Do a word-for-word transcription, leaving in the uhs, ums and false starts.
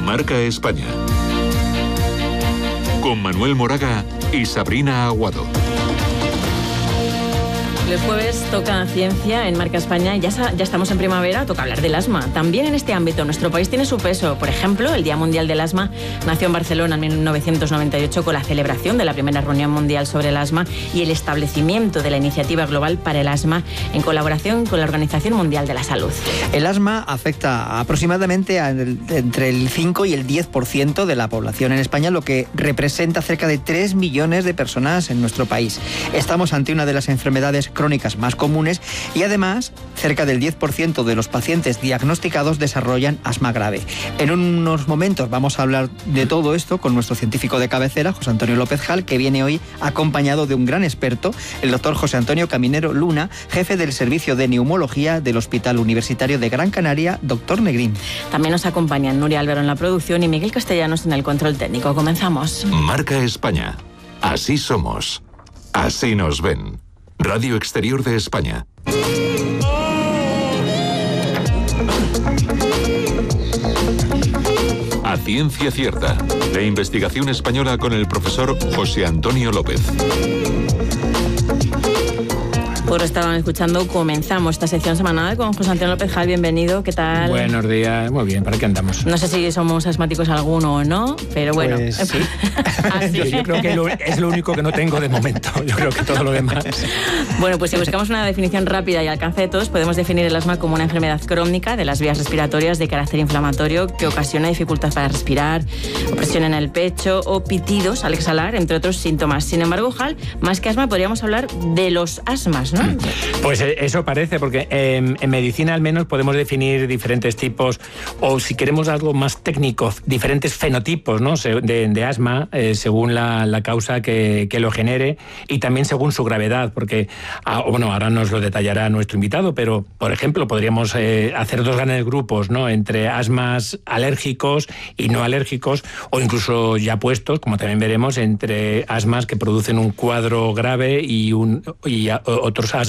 Marca España. Con Manuel Moraga y Sabrina Aguado. Los jueves toca ciencia en Marca España. Ya, ya estamos en primavera, toca hablar del asma. También en este ámbito nuestro país tiene su peso. Por ejemplo, el Día Mundial del Asma nació en Barcelona en mil novecientos noventa y ocho con la celebración de la primera reunión mundial sobre el asma y el establecimiento de la Iniciativa Global para el Asma en colaboración con la Organización Mundial de la Salud. El asma afecta aproximadamente a el, entre el cinco y el diez por ciento de la población en España, lo que representa cerca de tres millones de personas en nuestro país. Estamos ante una de las enfermedades crónicas más comunes y además cerca del diez por ciento de los pacientes diagnosticados desarrollan asma grave. En unos momentos vamos a hablar de todo esto con nuestro científico de cabecera, José Antonio López Jal, que viene hoy acompañado de un gran experto, el doctor José Antonio Caminero Luna, jefe del Servicio de Neumología del Hospital Universitario de Gran Canaria, doctor Negrín. También nos acompañan Nuria Álvaro en la producción y Miguel Castellanos en el control técnico. Comenzamos. Marca España. Así somos. Así nos ven. Radio Exterior de España. A ciencia cierta. La investigación española con el profesor José Antonio López. Por lo estaban escuchando, comenzamos esta sección semanal con José Antonio López Jal. Bienvenido, ¿qué tal? Buenos días, muy bien, ¿para qué andamos? No sé si somos asmáticos alguno o no, pero bueno. Pues sí. Así. Yo, yo creo que lo, es lo único que no tengo de momento, yo creo que todo lo demás. Bueno, pues si buscamos una definición rápida y al alcance de todos, podemos definir el asma como una enfermedad crónica de las vías respiratorias de carácter inflamatorio que ocasiona dificultad para respirar, opresión en el pecho o pitidos al exhalar, entre otros síntomas. Sin embargo, Jal, más que asma podríamos hablar de los asmas, ¿no? Pues eso parece, porque eh, en medicina al menos podemos definir diferentes tipos, o si queremos algo más técnico, diferentes fenotipos, ¿no? de, de asma, eh, según la, la causa que, que lo genere y también según su gravedad, porque, ah, bueno, ahora nos lo detallará nuestro invitado, pero, por ejemplo, podríamos eh, hacer dos grandes grupos, ¿no? Entre asmas alérgicos y no alérgicos, o incluso ya puestos, como también veremos, entre asmas que producen un cuadro grave y, un, y a, otros